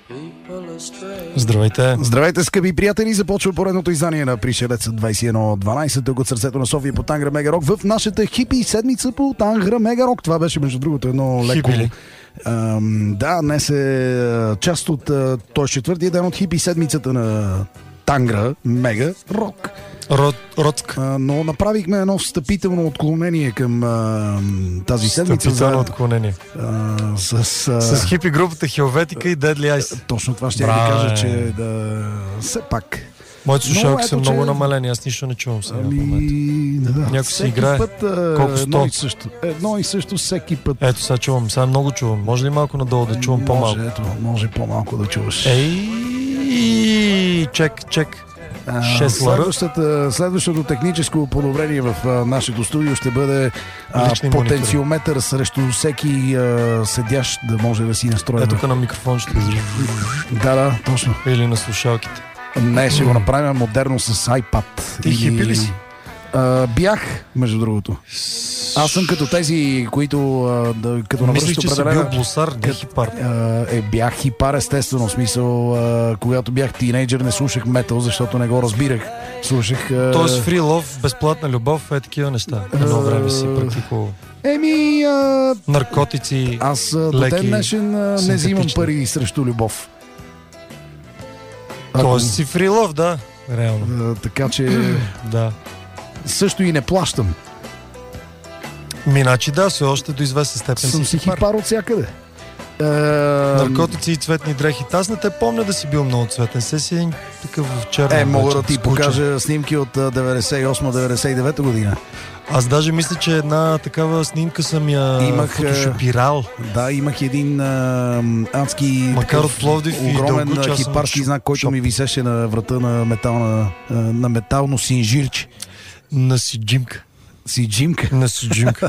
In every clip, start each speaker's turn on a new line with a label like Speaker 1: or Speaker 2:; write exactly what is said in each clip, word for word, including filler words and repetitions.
Speaker 1: Здравейте!
Speaker 2: Здравейте, скъпи приятели! Започва поредното издание на Пришелец двайсет и едно дванайсет тук от сърцето на София по Тангра Мега Рок в нашата хипи седмица по Тангра Мега Рок. Това беше между другото едно леко...
Speaker 1: Хипи ли?
Speaker 2: Ам, да, днес е част от този четвъртия ден от хипи седмицата на Тангра Мега Рок.
Speaker 1: Род, Родск.
Speaker 2: А, но направихме едно встъпително отклонение към а, тази седмица.
Speaker 1: Встъпително отклонение.
Speaker 2: А, с, а...
Speaker 1: С хипи групата Хелветика и Deadly Eyes.
Speaker 2: Точно това ще я ви кажа, че да... все пак...
Speaker 1: Моите слушалки са много
Speaker 2: че...
Speaker 1: намалени, аз нищо не чувам сега.
Speaker 2: Ами... Да,
Speaker 1: някой си играе.
Speaker 2: Път, а,
Speaker 1: колко
Speaker 2: едно и също. Едно и също всеки път.
Speaker 1: Ето сега чувам, сега много чувам. Може ли малко надолу да чувам
Speaker 2: може,
Speaker 1: по-малко?
Speaker 2: Ето, може по-малко да чуваш.
Speaker 1: Ей, чек, чек.
Speaker 2: А, следващото техническо подобрение в а, нашето студио ще бъде а, потенциометър срещу всеки а, седящ да може да си настрои.
Speaker 1: Ето тук на микрофон ще изрежи.
Speaker 2: Да, да, точно.
Speaker 1: Или на слушалките.
Speaker 2: Не, ще го направим модерно с iPad.
Speaker 1: Ти
Speaker 2: или...
Speaker 1: хипи ли си?
Speaker 2: А, бях, между другото. Аз съм като тези, които а, да, като
Speaker 1: мислих, че
Speaker 2: определена...
Speaker 1: си бил глусар, не хипар.
Speaker 2: А, е, бях хипар, естествено. В смисъл, а, когато бях тинейджър, не слушах метал, защото не го разбирах. Слушах... А...
Speaker 1: Тоест фри лов, безплатна любов, е такива неща. Едно време си практикувал.
Speaker 2: Еми... А...
Speaker 1: Наркотици,
Speaker 2: Аз до
Speaker 1: леки,
Speaker 2: ден днешен а, не взимам пари срещу любов.
Speaker 1: Тоест си фри лов, да. Реално.
Speaker 2: А, така че...
Speaker 1: да.
Speaker 2: Също и не плащам.
Speaker 1: Миначи да, все още до известен степен
Speaker 2: съм си хипар от всякъде. Е...
Speaker 1: Наркотици и цветни дрехи. Аз не те помня да си бил много цветен. Се си един такъв в черно.
Speaker 2: Е, мога да ти
Speaker 1: скучен.
Speaker 2: покажа снимки от деветдесет и осма деветдесет и девета година.
Speaker 1: Аз даже мисля, че една такава снимка съм я
Speaker 2: имах,
Speaker 1: фотошопирал.
Speaker 2: Да, имах един а, адски
Speaker 1: макар от Пловдив и
Speaker 2: огромен
Speaker 1: дългоч,
Speaker 2: хипарски знак, който шоп. ми висеше на врата на, метална, на метално синжирче.
Speaker 1: На Сиджимка.
Speaker 2: Сиджимка?
Speaker 1: На Сиджимка.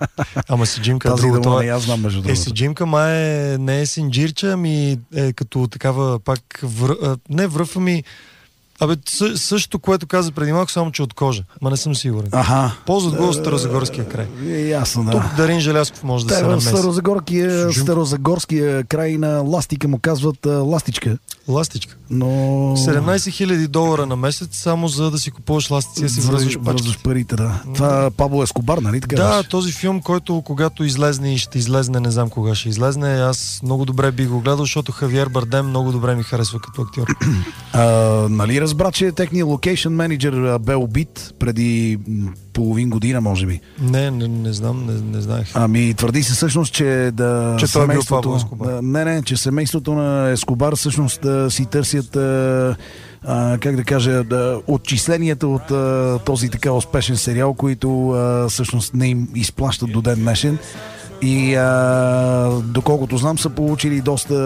Speaker 1: Ама Сиджимка
Speaker 2: е
Speaker 1: друго.
Speaker 2: Това не я знам, между другото.
Speaker 1: Е, Сиджимка май е, не е синджирче, ами е като такава пак вър... не връв, ами Абе, същото, което каза преди малко, само че от кожа. Ма не съм сигурен.
Speaker 2: Аха.
Speaker 1: Ползват го от Старозагорския край.
Speaker 2: Е, ясно, да.
Speaker 1: Тук Дарин Желязков може да
Speaker 2: Те
Speaker 1: се намеси.
Speaker 2: Старозагорския, Старозагорския край на ластика му казват а, ластичка.
Speaker 1: Ластичка.
Speaker 2: Но...
Speaker 1: седемнайсет хиляди долара на месец, само за да си купуваш ластици и си връзваш пачките.
Speaker 2: парите, да. Това Пабло Ескобар, нали така?
Speaker 1: Да,
Speaker 2: беше?
Speaker 1: Този филм, който когато излезне и ще излезне, не знам кога ще излезне, аз много добре бих го гледал, защото Хавиер Бардем много добре ми харесва като актьор.
Speaker 2: А, нали разбра, че техният локейшн менеджер бе убит преди половин година, може би?
Speaker 1: Не, не, не знам, не, не знаех.
Speaker 2: Ами твърди се всъщност, че да
Speaker 1: че той е бил Пабло Ескобар.
Speaker 2: Да, не, не, че семейството на Ескобар всъщност да си търсят а, а, как да кажа, да, отчисленията от а, този така успешен сериал, които а, всъщност не им изплащат до ден днешен. И а, доколкото знам, са получили доста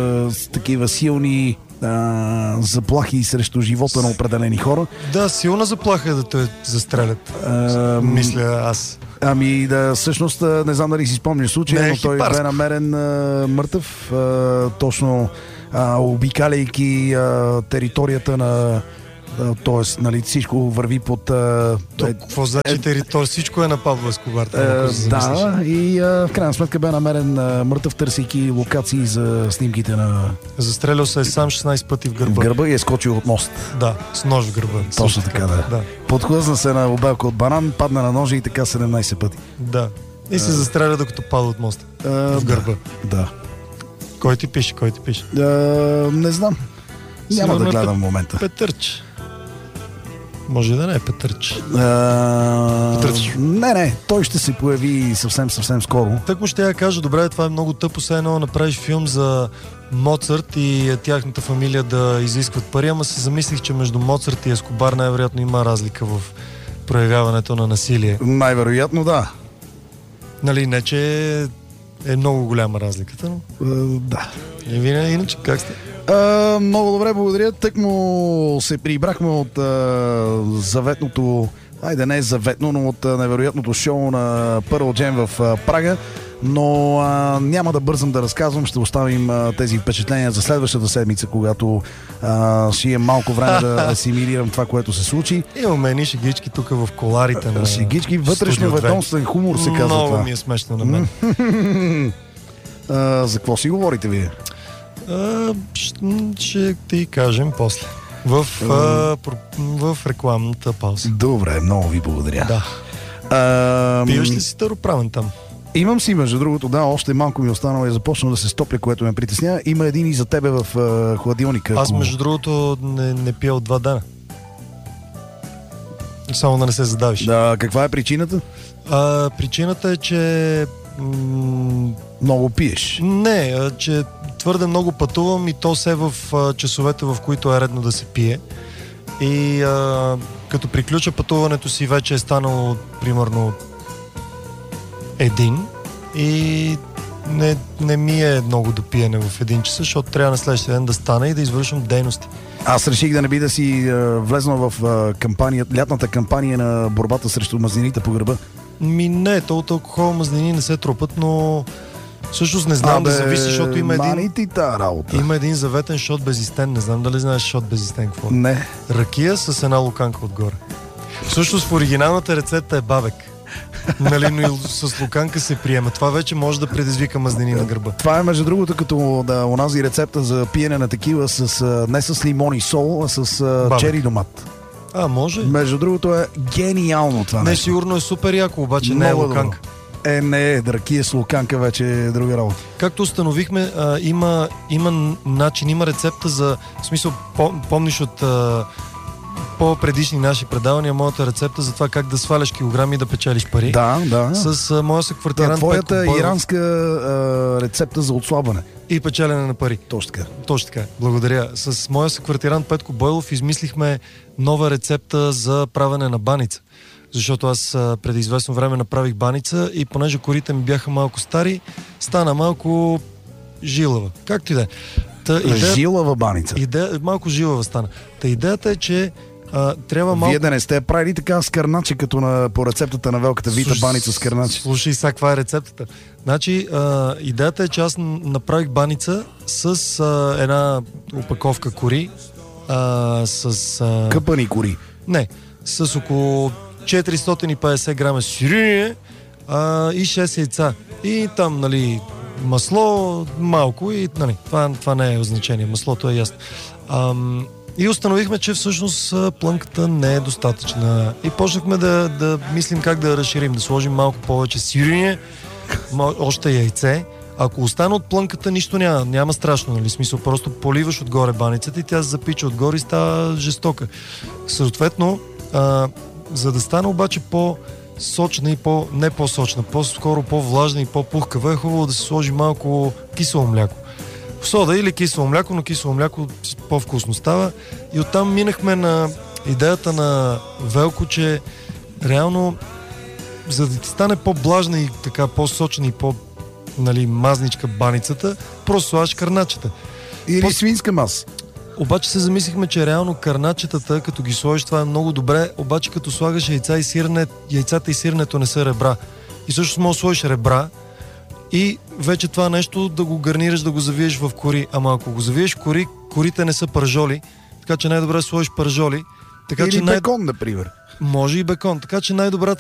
Speaker 2: а, такива силни а, заплахи срещу живота на определени хора.
Speaker 1: Да, силна заплаха е да те застрелят. А, мисля аз.
Speaker 2: Ами да, всъщност не знам дали си спомняш случая, но той
Speaker 1: хипарско.
Speaker 2: бе намерен а, мъртъв, а, точно а, обикаляйки а, територията на т.е. нали, всичко върви под... А,
Speaker 1: То, е, какво значи е, територия? Всичко е на Пабло Ескобар.
Speaker 2: Е, да, и а, в крайна сметка бе намерен а, мъртъв, търсейки локации за снимките на...
Speaker 1: Застрелял се е сам шестнайсет пъти в гърба.
Speaker 2: В гърба и е скочил от мост.
Speaker 1: Да, с нож в гърба.
Speaker 2: Точно така, да. да. Подхлъзна се на обелка от банан, падна на ножа и така седемнайсет пъти.
Speaker 1: Да. И се а... застреля докато пада от моста.
Speaker 2: А,
Speaker 1: в гърба.
Speaker 2: Да. да.
Speaker 1: Кой ти пише? Кой ти пише?
Speaker 2: А, не знам. Няма
Speaker 1: Сигурно
Speaker 2: да гледам
Speaker 1: е
Speaker 2: в момента.
Speaker 1: Петърч. Може да не е Петърч.
Speaker 2: А...
Speaker 1: Петърч.
Speaker 2: Не, не, той ще се появи съвсем, съвсем скоро.
Speaker 1: Так му ще я кажа, добре, това е много тъпо, все едно направиш филм за Моцарт и тяхната фамилия да изискват пари, ама се замислих, че между Моцарт и Ескобар най-вероятно има разлика в проявяването на насилие.
Speaker 2: Най-вероятно, да.
Speaker 1: Нали, не, че е много голяма разликата, но...
Speaker 2: А, да.
Speaker 1: И вие, иначе, как сте?
Speaker 2: А, много добре, благодаря. Тък му се прибрахме от а, заветното, айде не е заветно, но от а, невероятното шоу на Pearl Jam в а, Прага. Но а, няма да бързам да разказвам, ще оставим а, тези впечатления за следващата седмица, когато а, ще имам малко време да асимилирам това, което се случи.
Speaker 1: Имаме едни шегички тук в коларите на
Speaker 2: шегички, вътрешно ведомствен хумор се казва
Speaker 1: много
Speaker 2: това.
Speaker 1: Много ми е смешно на мен.
Speaker 2: а, за какво си говорите вие?
Speaker 1: А, ще, ще ти кажем после. В, а, в рекламната пауза.
Speaker 2: Добре, много ви благодаря.
Speaker 1: Да.
Speaker 2: А,
Speaker 1: Пиваш ли си староправен там?
Speaker 2: Имам си, между другото, да, още малко ми останало и започна да се стопля, което ме притеснява. Има един и за тебе в а, хладилника.
Speaker 1: Аз, между другото, не, не пия от два дена. Само да не се задавиш.
Speaker 2: Да, каква е причината?
Speaker 1: А, причината е, че... М-
Speaker 2: много пиеш.
Speaker 1: Не, а, че твърде много пътувам и то се в а, часовете, в които е редно да се пие. И а, като приключа пътуването си, вече е станало примерно един и не, не ми е много до пиене в един час, защото трябва на следващия ден да стана и да извършвам дейности.
Speaker 2: Аз реших да не би да си а, влезнал в а, кампания, лятната кампания на борбата срещу мазнините по гърба.
Speaker 1: Ми не, толкова алкохол, мазнини не се трупат, но всъщност не знам да зависи, защото има един, има един заветен шот безистен. Не знам дали знаеш шот безистен какво?
Speaker 2: Не.
Speaker 1: Ракия с една луканка отгоре. Всъщност в оригиналната рецепта е бабек. Нали, но и с луканка се приема. Това вече може да предизвика мазнини на гърба.
Speaker 2: Това е, между другото, като да, онази рецепта за пиене на такива с, не с лимон и сол, а с бабек. Чери домат.
Speaker 1: А, може?
Speaker 2: Между другото е гениално това
Speaker 1: не,
Speaker 2: нещо.
Speaker 1: сигурно е супер яко, обаче много не е луканка.
Speaker 2: Е, не, ракия с луканка вече е друга работа.
Speaker 1: Както установихме, а, има, има начин, има рецепта за... В смисъл, помниш от а, по-предишни наши предавания, моята рецепта за това как да сваляш килограми и да печелиш пари.
Speaker 2: Да, да.
Speaker 1: С а, моя съквартирант.
Speaker 2: Да, твоята
Speaker 1: Петко
Speaker 2: иранска а, рецепта за отслабване.
Speaker 1: И печелене на пари.
Speaker 2: Точно така.
Speaker 1: Точно така. Благодаря. С моя съквартирант Петко Бойлов измислихме нова рецепта за правене на баница. Защото аз а, преди известно време направих баница и понеже корите ми бяха малко стари, стана малко жилава. Както и да е.
Speaker 2: Идея... Жилава баница.
Speaker 1: Идея... Малко жилава стана. Та идеята е, че а, трябва малко...
Speaker 2: Вие да не сте правили така с кърначе, като на, по рецептата на велката вита Слуш... баница с кърначе.
Speaker 1: Слушай сега, каква е рецептата. Значи, а, идеята е, че аз направих баница с а, една опаковка кори, а, с... А...
Speaker 2: Къпани кори.
Speaker 1: Не, с около четиристотин и петдесет грама сирене а, и шест яйца. И там, нали, масло малко и, нали, това, това не е значение. Маслото е ясно. Ам, и установихме, че всъщност плънката не е достатъчна. И почнахме да, да мислим как да разширим, да сложим малко повече сирене, още яйце. Ако остане от плънката, нищо няма, няма страшно, нали? Смисъл, просто поливаш отгоре баницата и тя се запича отгоре и става жестока. Съответно, а, за да стане обаче по-сочна и по, не по-сочна, по-скоро по-влажна и по-пухкава, е хубаво да се сложи малко кисело мляко. Сода или кисело мляко, но кисело мляко по-вкусно става. И оттам минахме на идеята на Велко, че реално, за да ти стане по-влажна и така по-сочна и по- нали, мазничка баницата, просто слагаш кърначета.
Speaker 2: Или по- свинска маса.
Speaker 1: Обаче се замислихме, че реално кърначетата, като ги сложиш, това е много добре, обаче като слагаш яйца и сирене, яйцата и сиренето не са ребра. И също можеш да сложиш ребра и вече това нещо да го гарнираш, да го завиеш в кори. Ама ако го завиеш в кори, корите не са пържоли, така че най-добре да сложиш пържоли. Така,
Speaker 2: или
Speaker 1: че
Speaker 2: бекон,
Speaker 1: най-
Speaker 2: например.
Speaker 1: Може и бекон. Така че най-добрата